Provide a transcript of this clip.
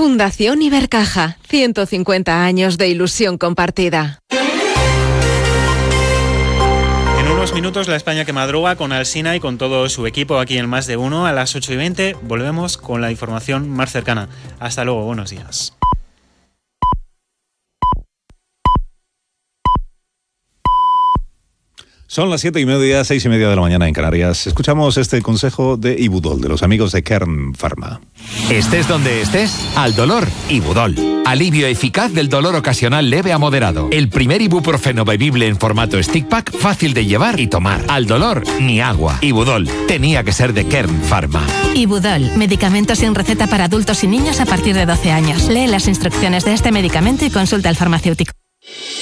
Fundación Ibercaja, 150 años de ilusión compartida. En unos minutos la España que madruga con Alsina y con todo su equipo aquí en Más de Uno. A las 8:20 volvemos con la información más cercana. Hasta luego, buenos días. Son las 7:30, 6:30 de la mañana en Canarias. Escuchamos este consejo de Ibudol, de los amigos de Kern Pharma. Estés donde estés, al dolor, Ibudol. Alivio eficaz del dolor ocasional leve a moderado. El primer ibuprofeno bebible en formato stick pack, fácil de llevar y tomar. Al dolor, ni agua. Ibudol, tenía que ser de Kern Pharma. Ibudol, medicamento sin receta para adultos y niños a partir de 12 años. Lee las instrucciones de este medicamento y consulta al farmacéutico.